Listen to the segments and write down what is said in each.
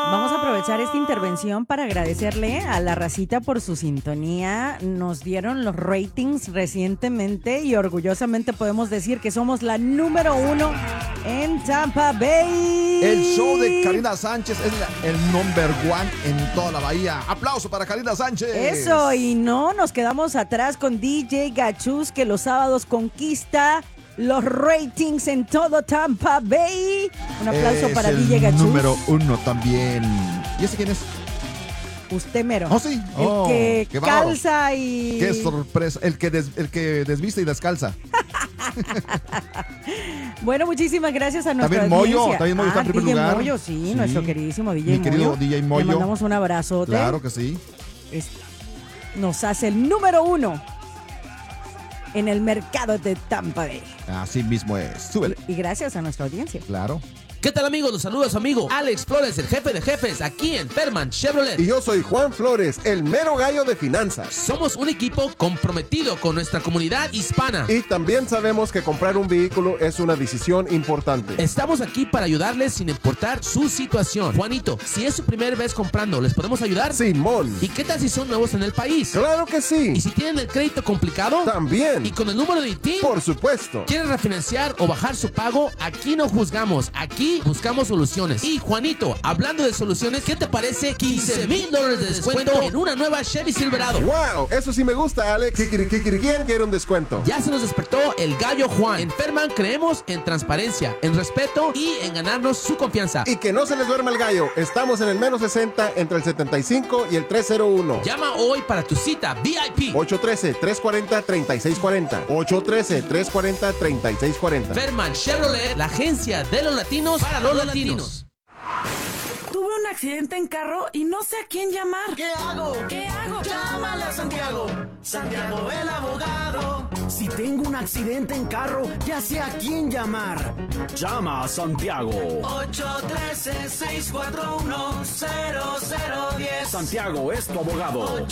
Vamos a aprovechar esta intervención para agradecerle a la racita por su sintonía. Nos dieron los ratings recientemente y orgullosamente podemos decir que somos la número 1 en Tampa Bay. El show de Karina Sánchez es el number 1 en toda la bahía. Aplauso para Karina Sánchez. Eso, y no nos quedamos atrás con DJ Gachus, que los sábados conquista los ratings en todo Tampa Bay. Un aplauso para DJ Gachus. Número 1 también. ¿Y ese quién es? Usted mero. Oh, sí. El que qué calza y... Qué sorpresa. El que desviste y descalza. Bueno, muchísimas gracias a nuestra También Moyo, audiencia. también Moyo está en primer lugar. Moyo, sí, nuestro queridísimo DJ Mi Moyo. querido DJ Moyo. Le mandamos un abrazote. Claro que sí. Nos hace el número 1 en el mercado de Tampa Bay. Así mismo es. Súbele. Y gracias a nuestra audiencia. Claro. ¿Qué tal, amigos? Los saluda su amigo Alex Flores, el jefe de jefes, aquí en Perman Chevrolet. Y yo soy Juan Flores, el mero gallo de finanzas. Somos un equipo comprometido con nuestra comunidad hispana. Y también sabemos que comprar un vehículo es una decisión importante. Estamos aquí para ayudarles sin importar su situación. Juanito, si es su primera vez comprando, ¿les podemos ayudar? Simón. ¿Y qué tal si son nuevos en el país? Claro que sí. ¿Y si tienen el crédito complicado? También. ¿Y con el número de ITIN? Por supuesto. ¿Quieren refinanciar o bajar su pago? Aquí no juzgamos, aquí buscamos soluciones. Y Juanito, hablando de soluciones, ¿qué te parece $15,000 de descuento en una nueva Chevy Silverado? ¡Wow! Eso sí me gusta, Alex. ¿Quién quiere un descuento? Ya se nos despertó el gallo Juan. En Perman creemos en transparencia, en respeto y en ganarnos su confianza. Y que no se les duerma el gallo. Estamos en el menos 60 entre el 75 y el 301. Llama hoy para tu cita VIP. 813-340-3640. 813-340-3640. Perman Chevrolet, la agencia de los latinos para los latinos. Tuve un accidente en carro y no sé a quién llamar. ¿Qué hago? ¿Qué hago? Llámale a Santiago. Santiago el abogado. Si tengo un accidente en carro, ya sé a quién llamar. Llama a Santiago. 813-641-0010. Santiago es tu abogado.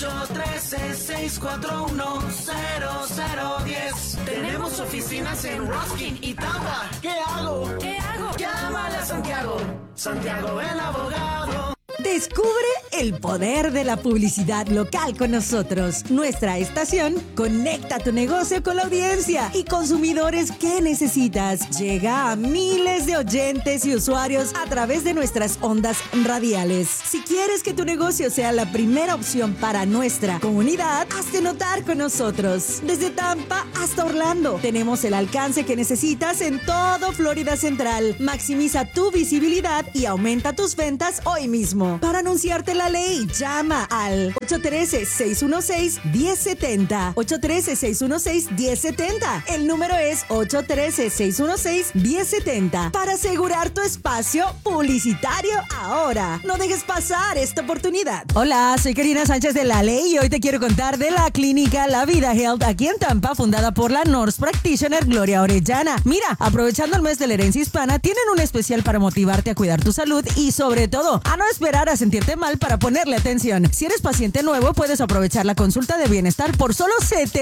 813-641-0010. Tenemos oficinas en Ruskin y Tampa. ¿Qué hago? ¿Qué hago? Llámale a Santiago. Santiago el abogado. Descubre el poder de la publicidad local con nosotros. Nuestra estación conecta tu negocio con la audiencia y consumidores que necesitas. Llega a miles de oyentes y usuarios a través de nuestras ondas radiales. Si quieres que tu negocio sea la primera opción para nuestra comunidad, hazte notar con nosotros. Desde Tampa hasta Orlando, tenemos el alcance que necesitas en todo Florida Central. Maximiza tu visibilidad y aumenta tus ventas hoy mismo. Para anunciarte la ley, llama al 813-616-1070. 813-616-1070. El número es 813-616-1070. Para asegurar tu espacio publicitario ahora. No dejes pasar esta oportunidad. Hola, soy Karina Sánchez de La Ley y hoy te quiero contar de la clínica La Vida Health aquí en Tampa, fundada por la nurse practitioner Gloria Orellana. Mira, aprovechando el mes de la herencia hispana, tienen un especial para motivarte a cuidar tu salud y sobre todo a no esperar a sentirte mal para ponerle atención. Si eres paciente nuevo, puedes aprovechar la consulta de bienestar por solo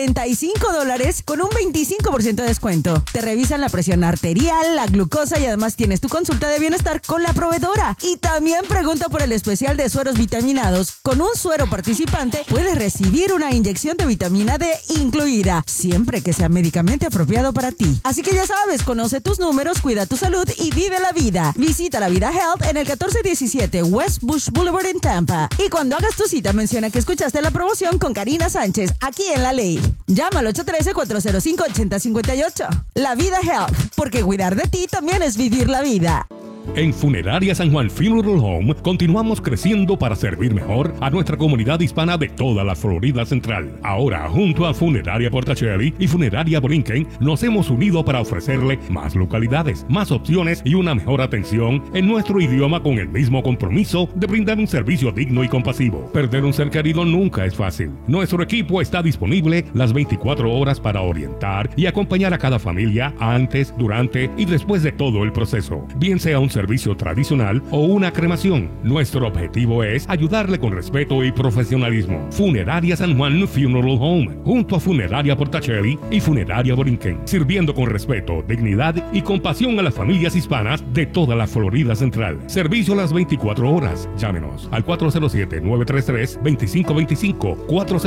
$75 con un 25% de descuento. Te revisan la presión arterial, la glucosa y además tienes tu consulta de bienestar con la proveedora. Y también pregunta por el especial de sueros vitaminados. Con un suero participante puedes recibir una inyección de vitamina D incluida, siempre que sea médicamente apropiado para ti. Así que ya sabes, conoce tus números, cuida tu salud y vive la vida. Visita La Vida Health en el 1417 West Bush Boulevard en Tampa. Y cuando hagas tu cita, menciona que escuchaste la promoción con Karina Sánchez, aquí en La Ley. Llama al 813-405-8058. La Vida Health, porque cuidar de ti también es vivir la vida. En Funeraria San Juan Funeral Home continuamos creciendo para servir mejor a nuestra comunidad hispana de toda la Florida Central. Ahora, junto a Funeraria Portacelli y Funeraria Brinken, nos hemos unido para ofrecerle más localidades, más opciones y una mejor atención en nuestro idioma con el mismo compromiso de brindar un servicio digno y compasivo. Perder un ser querido nunca es fácil. Nuestro equipo está disponible las 24 horas para orientar y acompañar a cada familia antes, durante y después de todo el proceso. Bien sea un ser servicio tradicional o una cremación. Nuestro objetivo es ayudarle con respeto y profesionalismo. Funeraria San Juan Funeral Home, junto a Funeraria Portacelli y Funeraria Borinquen, sirviendo con respeto, dignidad y compasión a las familias hispanas de toda la Florida Central. Servicio a las 24 horas. Llámenos al 407-933-2525,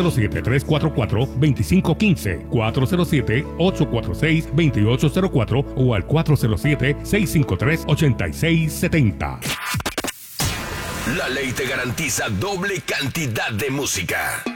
407-344-2515, 407-846-2804 o al 407-653-8670. La ley te garantiza doble cantidad de música.